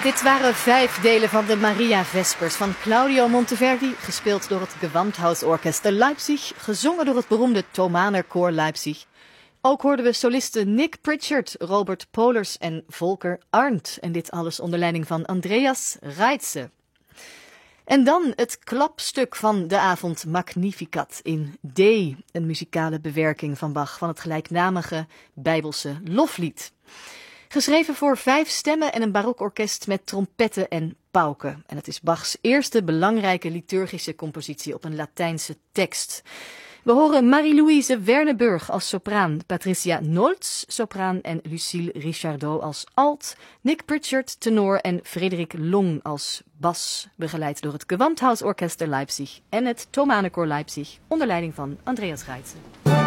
Dit waren 5 delen van de Maria Vespers van Claudio Monteverdi, gespeeld door het Gewandhausorchester Leipzig, gezongen door het beroemde Thomaner Koor Leipzig. Ook hoorden we solisten Nick Pritchard, Robert Pohlers en Volker Arndt. En dit alles onder leiding van Andreas Reitze. En dan het klapstuk van de avond Magnificat in D, een muzikale bewerking van Bach van het gelijknamige Bijbelse loflied. Geschreven voor 5 stemmen en een barokorkest met trompetten en pauken. En het is Bachs eerste belangrijke liturgische compositie op een Latijnse tekst. We horen Marie-Louise Werneburg als sopraan, Patricia Nolz, sopraan en Lucille Richardot als alt, Nick Pritchard, tenor en Frederik Long als bas, begeleid door het Gewandhausorchester Leipzig en het Thomaner Koor Leipzig onder leiding van Andreas Reitze.